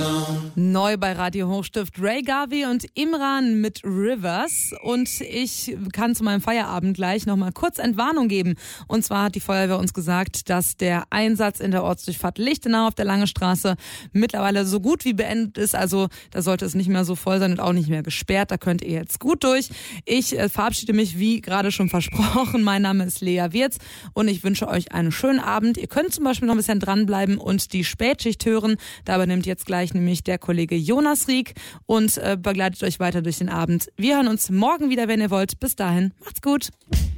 Neu bei Radio Hochstift Ray Garvey und Imran mit Rivers. Und ich kann zu meinem Feierabend gleich nochmal kurz Entwarnung geben. Und zwar hat die Feuerwehr uns gesagt, dass der Einsatz in der Ortsdurchfahrt Lichtenau auf der Lange Straße mittlerweile so gut wie beendet ist. Also da sollte es nicht mehr so voll sein und auch nicht mehr gesperrt. Da könnt ihr jetzt gut durch. Ich verabschiede mich, wie gerade schon versprochen. Mein Name ist Lea Wirz und ich wünsche euch einen schönen Abend. Ihr könnt zum Beispiel noch ein bisschen dranbleiben und die Spätschicht hören. Da übernimmt jetzt gleich nämlich der Kollege Jonas Rieck und begleitet euch weiter durch den Abend. Wir hören uns morgen wieder, wenn ihr wollt. Bis dahin, macht's gut.